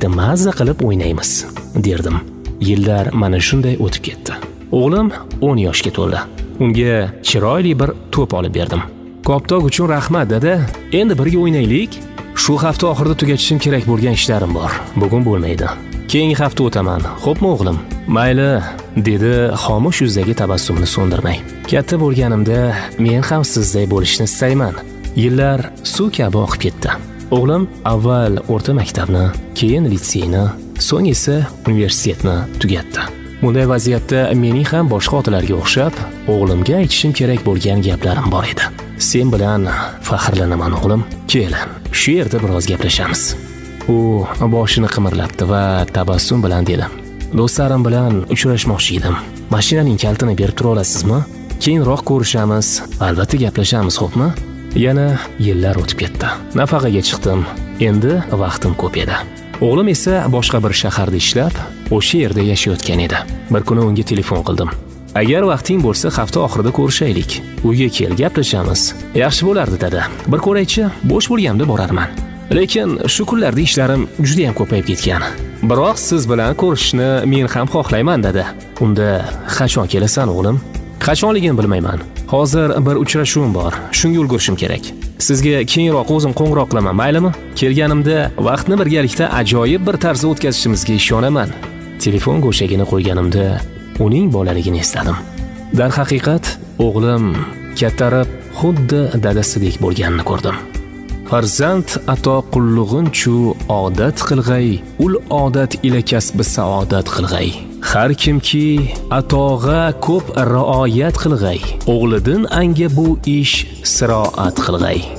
birga mazza qilib o'ynaymiz, derdim. Yillar mana shunday o'tib ketdi. O'g'lim 10 yoshga to'ldi. Unga chiroyli bir to'p olib berdim. Koptok uchun rahmat, dada. Endi birga o'ynaylik. Shu hafta oxirida tugatishim kerak bo'lgan ishlarim bor. Bugun bo'lmaydi. Keyingi hafta o'taman. Xo'pmi o'g'lim? Mayli, dedi xomush yuzdagi tabassumni so'ndirmay. Katta bo'lganimda men ham sizdek bo'lishni istayman. Yillar suv kabi oqib ketdi. O'g'lim avval o'rta maktabni, keyin litseyni, so'ng esa universitetni tugatdi. Bunday vaziyatda mening ham boshqa otalarga o'xshab, o'g'limga aytishim kerak bo'lgan gaplarim bor edi. Sen bilan faxrlanaman o'g'lim. Kel, shu yerda biroz gaplashamiz. U boshini qimirlatdi va tabassum bilan dedi: Do'stlarim bilan uchrashmoqchi edim. Mashinaning kalitini berib tura olasizmi? Keyinroq ko'rishamiz, albatta gaplashamiz, xo'pmi? Yana yillar o'tib ketdi. Nafaqaga chiqdim. Endi vaqtim ko'p edi. O'g'lim esa boshqa bir shaharda ishlab, o'sha yerda yashayotgan edi. Bir kuni unga telefon qildim. Agar vaqting bo'lsa, hafta oxirida ko'rishaylik. Uyga kel, gaplashamiz. Yaxshi bo'lardi, dada. Bir ko'raychi, bo'sh bo'lganimda borarman. Lekin shu kunlarda ishlarim juda ham ko'payib ketgan. Biroq siz bilan ko'rishni men ham xohlayman, dada. Unda qachon kelasan, o'g'lim? Qachonligini bilmayman. Hozir bir uchrashuvim bor. Shunga ulgurishim kerak. Sizga keyinroq o'zim qo'ng'iroq qilaman, maylimi? Kelganimda vaqtni birgalikda ajoyib bir tarzda o'tkazishimizga ishonaman. Telefon go'shagini qo'yganimda uning bolaligini esladim. Dar haqiqat, o'g'lim kattarib xuddi dadasidek bo'lganini ko'rdim. Farzand ato qullug'inchu odat qilg'ay, ul odat ila kasbi saodat qilg'ay. Har kimki atog'a ko'p rioyat qilg'ay, o'g'lidan anga bu ish siroat qilg'ay.